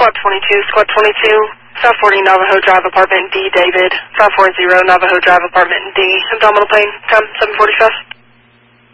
Squad 22, South 40 Navajo Drive, Apartment D, David. South 40 Navajo Drive, Apartment D. Abdominal pain, time 7:45.